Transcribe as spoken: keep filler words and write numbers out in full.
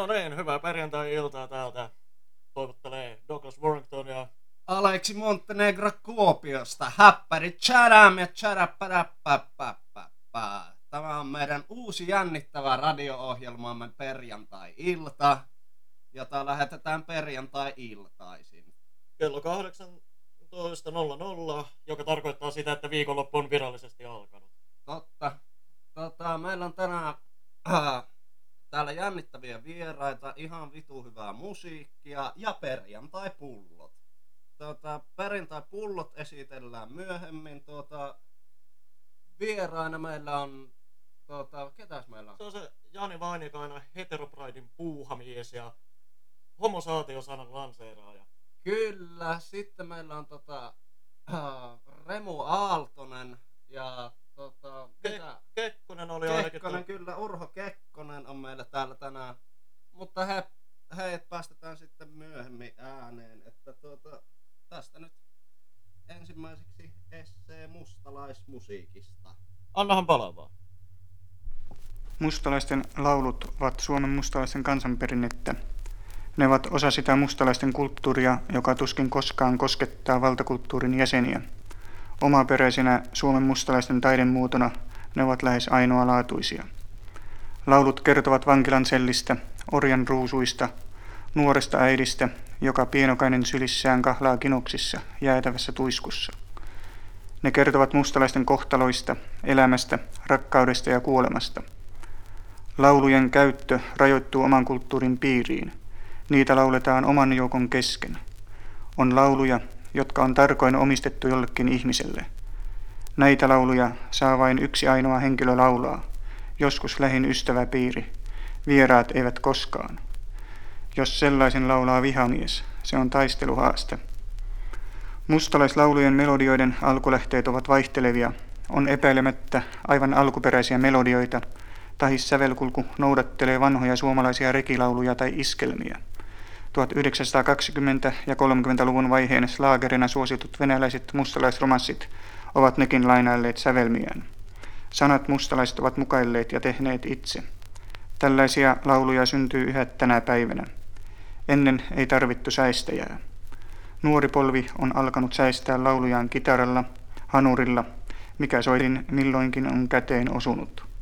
No niin, hyvää perjantai-iltaa täältä. Toivottelee Douglas Warrington ja Aleksi Montenegro Kuopiosta. Häppäri tchadam ja tchadapäräppäpäpäpä. Tämä on meidän uusi jännittävä radio-ohjelmamme perjantai-ilta, jota lähetetään perjantai-iltaisin. kello kahdeksantoista nolla nolla, joka tarkoittaa sitä, että viikonloppu on virallisesti alkanut. Totta. Tota, meillä on tänään äh, täällä jännittäviä vieraita, ihan vitu hyvää musiikkia ja perjantai-pullot. Tota, perjantai-pullot esitellään myöhemmin. Tota, vieraina meillä on... Tota, ketäs meillä on? Se on se Jani Vainikainen, heteropridein puuhamies ja homosaatiosanan lanseeraaja. Kyllä, sitten meillä on tota, äh, Remu Aaltonen ja tota, Ke- mitä? Kekkonen oli ainakin... Kekkonen, kyllä, Urho Kekkonen on meillä täällä tänään. Mutta he, heidät päästetään sitten myöhemmin ääneen, että tuota, tästä nyt ensimmäiseksi essee mustalaismusiikista. Annahan palaa vaan. Mustalaisten laulut ovat Suomen mustalaisten kansanperinnettä. Ne ovat osa sitä mustalaisten kulttuuria, joka tuskin koskaan koskettaa valtakulttuurin jäseniä. Omaperäisenä Suomen mustalaisten taidemuotona ne ovat lähes ainoalaatuisia. Laulut kertovat vankilan sellistä, orjan ruusuista, nuoresta äidistä, joka pienokainen sylissään kahlaa kinoksissa jäätävässä tuiskussa. Ne kertovat mustalaisten kohtaloista, elämästä, rakkaudesta ja kuolemasta. Laulujen käyttö rajoittuu oman kulttuurin piiriin. Niitä lauletaan oman joukon kesken. On lauluja, jotka on tarkoin omistettu jollekin ihmiselle. Näitä lauluja saa vain yksi ainoa henkilö laulaa, joskus lähin ystäväpiiri. Vieraat eivät koskaan. Jos sellaisen laulaa vihamies, se on taisteluhaaste. Mustalaislaulujen melodioiden alkulähteet ovat vaihtelevia. On epäilemättä aivan alkuperäisiä melodioita, tahi sävelkulku noudattelee vanhoja suomalaisia rekilauluja tai iskelmiä. tuhatyhdeksänsataakaksikymmentä- ja kolmekymmentäluvun vaiheen slaagerina suositut venäläiset mustalaisromanssit ovat nekin lainailleet sävelmiään. Sanat mustalaiset ovat mukailleet ja tehneet itse. Tällaisia lauluja syntyy yhä tänä päivänä. Ennen ei tarvittu säistäjää. Nuori polvi on alkanut säistää laulujaan kitaralla, hanurilla, mikä soitin milloinkin on käteen osunut.